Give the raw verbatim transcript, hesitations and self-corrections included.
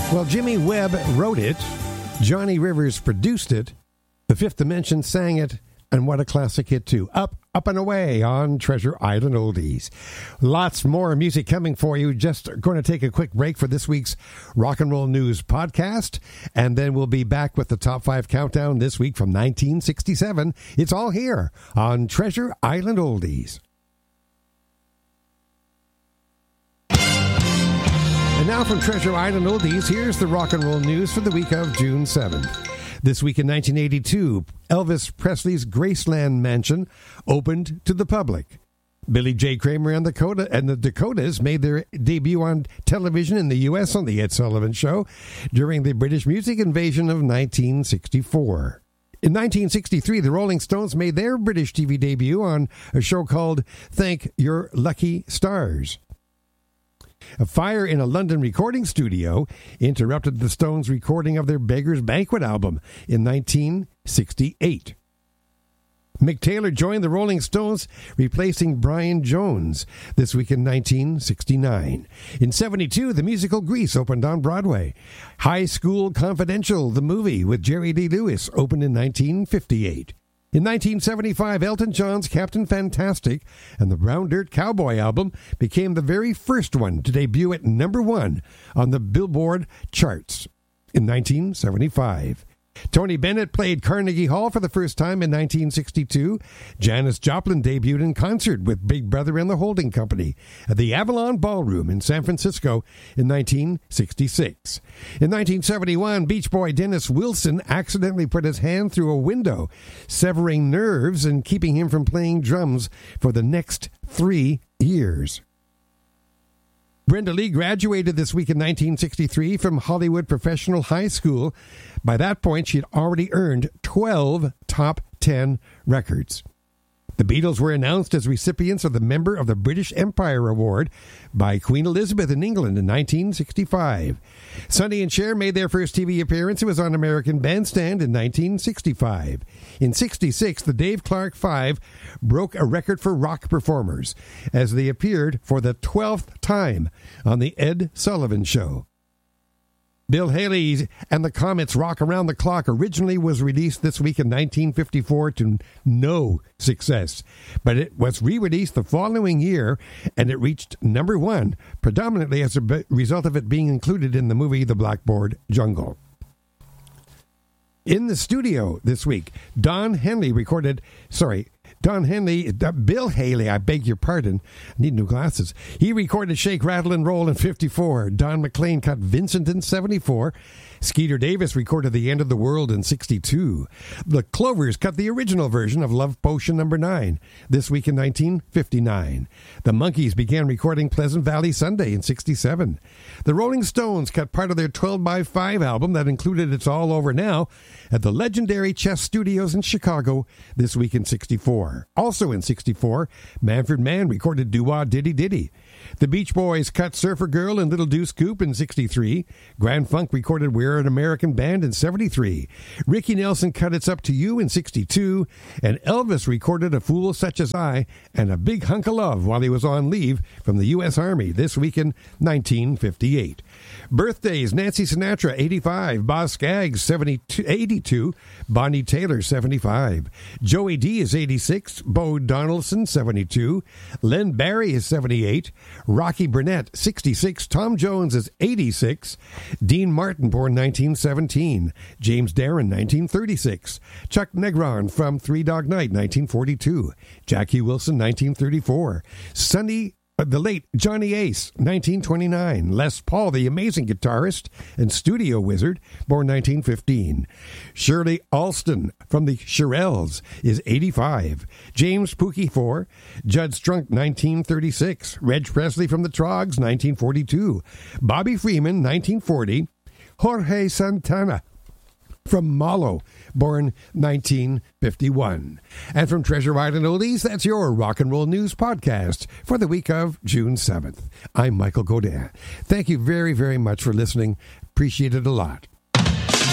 Well, Jimmy Webb wrote it, Johnny Rivers produced it, The Fifth Dimension sang it, and what a classic hit too. Up, Up and Away on Treasure Island Oldies. Lots more music coming for you. Just going to take a quick break for this week's Rock and Roll News podcast, and then we'll be back with the top five countdown this week from nineteen sixty-seven. It's all here on Treasure Island Oldies. And now from Treasure Island Oldies, here's the rock and roll news for the week of June seventh. This week in nineteen eighty-two, Elvis Presley's Graceland Mansion opened to the public. Billy J. Kramer and the, Dakota, and the Dakotas made their debut on television in the U S on The Ed Sullivan Show during the British music invasion of nineteen sixty-four. In nineteen sixty-three, the Rolling Stones made their British T V debut on a show called Thank Your Lucky Stars. A fire in a London recording studio interrupted the Stones' recording of their Beggar's Banquet album in nineteen sixty-eight. Mick Taylor joined the Rolling Stones, replacing Brian Jones this week in nineteen sixty-nine. In seventy-two, the musical Grease opened on Broadway. High School Confidential, the movie with Jerry Lee Lewis, opened in nineteen fifty-eight. In nineteen seventy-five, Elton John's Captain Fantastic and the Brown Dirt Cowboy album became the very first one to debut at number one on the Billboard charts in nineteen seventy-five. Tony Bennett played Carnegie Hall for the first time in nineteen sixty-two. Janis Joplin debuted in concert with Big Brother and the Holding Company at the Avalon Ballroom in San Francisco in nineteen sixty-six. In nineteen seventy-one, Beach Boy Dennis Wilson accidentally put his hand through a window, severing nerves and keeping him from playing drums for the next three years. Brenda Lee graduated this week in nineteen sixty-three from Hollywood Professional High School. By that point, she had already earned twelve top ten records. The Beatles were announced as recipients of the Member of the British Empire Award by Queen Elizabeth in England in nineteen sixty-five. Sonny and Cher made their first T V appearance. It was on American Bandstand in nineteen sixty-five. In sixty-six, the Dave Clark Five broke a record for rock performers as they appeared for the twelfth time on The Ed Sullivan Show. Bill Haley and the Comets' Rock Around the Clock originally was released this week in nineteen fifty-four to no success, but it was re-released the following year, and it reached number one, predominantly as a result of it being included in the movie The Blackboard Jungle. In the studio this week, Don Henley recorded, sorry, Don Henley, uh, Bill Haley, I beg your pardon, I need new glasses. He recorded Shake, Rattle, and Roll in fifty-four. Don McLean cut Vincent in seventy-four. Skeeter Davis recorded The End of the World in sixty-two. The Clovers cut the original version of Love Potion number nine this week in nineteen fifty-nine. The Monkees began recording Pleasant Valley Sunday in sixty-seven. The Rolling Stones cut part of their twelve by five album that included It's All Over Now at the legendary Chess Studios in Chicago this week in sixty-four. Also in sixty-four, Manfred Mann recorded Doo-Wah Diddy Diddy. The Beach Boys cut Surfer Girl and Little Deuce Coupe in sixty-three. Grand Funk recorded We're an American Band in seventy-three. Ricky Nelson cut It's Up to You in sixty-two. And Elvis recorded A Fool Such as I and A Big Hunk of Love while he was on leave from the U S Army this week in nineteen fifty-eight. Birthdays: Nancy Sinatra, eighty-five. Boz Scaggs, seventy-two, eighty-two. Bonnie Taylor, seventy-five. Joey D is eighty-six. Bo Donaldson, seventy-two. Len Barry is seventy-eight. Rocky Burnett, sixty-six. Tom Jones is eighty-six. Dean Martin, born nineteen seventeen. James Darren, nineteen thirty-six. Chuck Negron from Three Dog Night, nineteen forty-two. Jackie Wilson, nineteen thirty-four. Sonny The late Johnny Ace, nineteen twenty-nine. Les Paul, the amazing guitarist and studio wizard, born nineteen fifteen. Shirley Alston from the Shirelles is eighty-five. James Pookie four. Judd Strunk, nineteen thirty-six. Reg Presley from the Trogs, nineteen forty-two. Bobby Freeman, nineteen forty. Jorge Santana from Malo, born nineteen fifty-one. And from Treasure Island Oldies, that's your Rock and Roll News podcast for the week of June seventh. I'm Michael Godin. Thank you very, very much for listening. Appreciate it a lot.